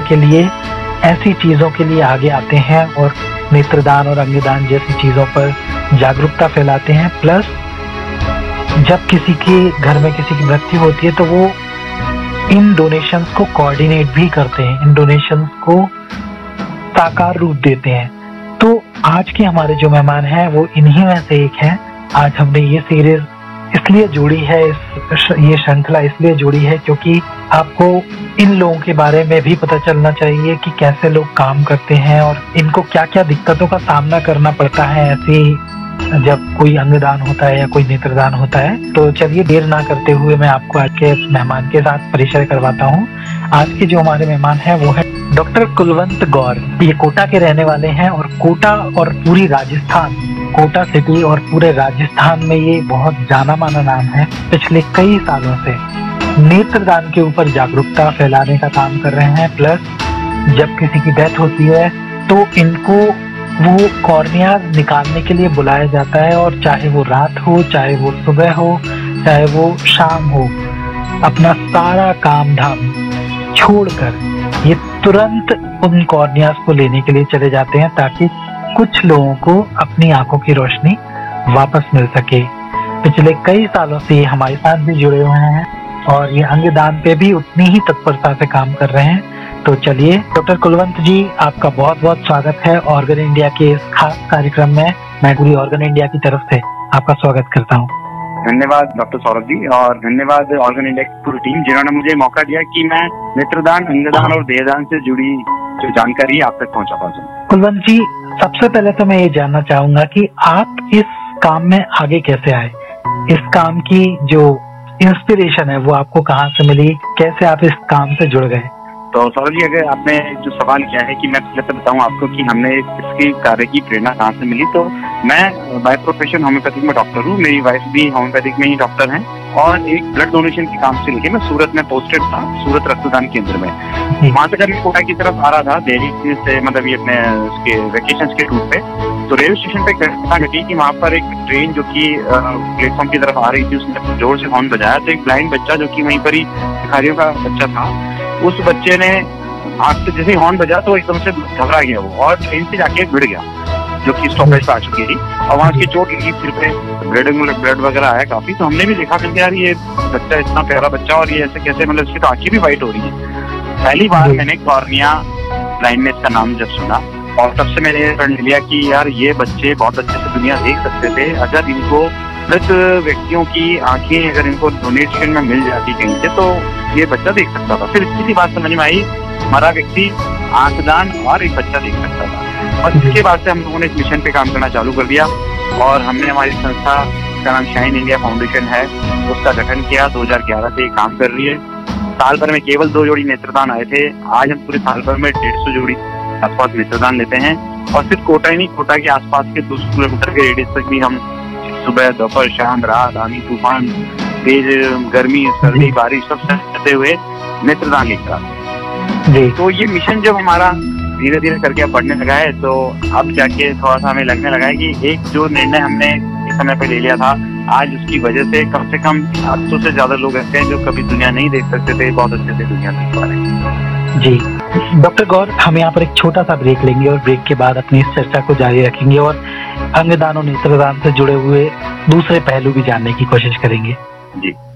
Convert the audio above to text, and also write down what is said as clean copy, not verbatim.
के लिए ऐसी चीजों के लिए आगे आते हैं और नेत्रदान और अंगदान जैसी चीजों पर जागरूकता फैलाते हैं। प्लस जब किसी के घर में किसी की मृत्यु होती है तो वो इन डोनेशंस को कोऑर्डिनेट भी करते हैं, इन डोनेशंस को साकार रूप देते हैं। तो आज के हमारे जो मेहमान हैं वो इन्हीं में से एक हैं। आज हमने ये सीरीज इसलिए जोड़ी है, ये श्रृंखला इसलिए जोड़ी है क्योंकि आपको इन लोगों के बारे में भी पता चलना चाहिए कि कैसे लोग काम करते हैं और इनको क्या क्या दिक्कतों का सामना करना पड़ता है ऐसी जब कोई अंगदान होता है या कोई नेत्रदान होता है। तो चलिए देर ना करते हुए मैं आपको आज के मेहमान के साथ परिचय करवाता हूँ। आज के जो हमारे मेहमान हैं वो है डॉक्टर कुलवंत गौर। ये कोटा के रहने वाले हैं और कोटा और पूरी राजस्थान, कोटा सिटी और पूरे राजस्थान में ये बहुत जाना माना नाम है। पिछले कई सालों से नेत्रदान के ऊपर जागरूकता फैलाने का काम कर रहे हैं। प्लस जब किसी की डेथ होती है तो इनको वो कॉर्निया निकालने के लिए बुलाया जाता है और चाहे वो रात हो, चाहे वो सुबह हो, चाहे वो शाम हो, अपना सारा काम धाम छोड़कर ये तुरंत उन कॉर्नियास को लेने के लिए चले जाते हैं ताकि कुछ लोगों को अपनी आंखों की रोशनी वापस मिल सके। पिछले कई सालों से ये हमारे साथ भी जुड़े हुए हैं और ये अंगदान पे भी उतनी ही तत्परता से काम कर रहे हैं। तो चलिए डॉक्टर कुलवंत जी, आपका बहुत बहुत स्वागत है ऑर्गन इंडिया के इस खास कार्यक्रम में। मैं पूरी ऑर्गन इंडिया की तरफ से आपका स्वागत करता हूँ। धन्यवाद डॉक्टर सौरभ जी और धन्यवाद ऑर्गन इंडिया की पूरी टीम जिन्होंने मुझे मौका दिया कि मैं नेत्रदान, अंगदान और देहदान से जुड़ी जो जानकारी आप तक पहुंचा पाऊँ। कुलवंत जी, सबसे पहले तो मैं ये जानना चाहूंगा कि आप इस काम में आगे कैसे आए, इस काम की जो इंस्पिरेशन है वो आपको कहाँ से मिली, कैसे आप इस काम से जुड़ गए? तो सौरभ जी, अगर आपने जो सवाल किया है कि मैं पहले तो बताऊं आपको कि हमने इसकी कार्य की प्रेरणा कहाँ से मिली, तो मैं बाय प्रोफेशन होम्योपैथिक में डॉक्टर हूँ। मेरी वाइफ भी होम्योपैथिक में ही डॉक्टर हैं और एक ब्लड डोनेशन के काम से लेके मैं सूरत में पोस्टेड था, सूरत रक्तदान केंद्र में। वहां से जब मैं कोटा की तरफ आ रहा था दिल्ली से, मतलब ये अपने उसके वेकेशन के टूर पे, तो रेलवे स्टेशन पे घटना घटी कि वहाँ पर एक ट्रेन जो कि प्लेटफॉर्म की तरफ आ रही थी, उसने जोर से हॉर्न बजाया। तो एक ब्लाइंड बच्चा जो कि वहीं पर ही भिखारियों का बच्चा था, उस बच्चे ने आग से जैसे हॉर्न बजा तो एकदम से घबरा गया वो और ट्रेन से जाके भिड़ गया, जो कि स्टॉपेज पे आ चुकी थी और वहाँ उसकी चोट लगी सिर पे, ब्लड वगैरह आया काफी। तो हमने भी देखा कि यार ये बच्चा इतना प्यारा बच्चा और ये ऐसे कैसे, मतलब इसकी तो आंखें भी वाइट हो रही है। पहली बार मैंने कॉर्निया ब्लाइंडनेस का नाम जब सुना और तब से मैंने निर्णय लिया कि यार ये बच्चे बहुत अच्छे से दुनिया देख सकते थे अगर इनको मृत व्यक्तियों की आंखें अगर इनको डोनेशन में मिल जाती कहीं से, तो ये बच्चा देख सकता था। फिर इसी बात समझ में आई, मरा व्यक्ति आंखदान और एक बच्चा देख सकता था। और इसके बाद से हम लोगों ने इस मिशन पे काम करना चालू कर दिया और हमने हमारी संस्था का नाम शाइन इंडिया फाउंडेशन है, उसका गठन किया। 2011 से ये काम कर रही है। साल भर में केवल 2 जोड़ी नेत्रदान आए थे, आज हम पूरे साल भर में 150 जोड़ी आसपास नेत्रदान लेते हैं। और सिर्फ कोटा ही नहीं, कोटा के आसपास के 200 किलोमीटर के रेडियस तक भी हम सुबह, दोपहर, शाम, रात, आंधी तूफान, तेज गर्मी, सर्दी, बारिश सब सहते हुए नेत्रदान लेकर आते। तो ये मिशन जब हमारा धीरे धीरे करके अब बढ़ने लगा है, तो अब जाके थोड़ा सा हमें लगने लगा है कि एक जो निर्णय हमने इस समय पे ले लिया था, आज उसकी वजह से कम 800 से ज्यादा लोग ऐसे हैं जो कभी दुनिया नहीं देख सकते थे, बहुत अच्छे से दुनिया देख पा रहे हैं। जी डॉक्टर गौर, हम यहाँ पर एक छोटा सा ब्रेक लेंगे और ब्रेक के बाद अपनी इस चर्चा को जारी रखेंगे और अंगदान और नेत्रदान से जुड़े हुए दूसरे पहलू भी जानने की कोशिश करेंगे। जी।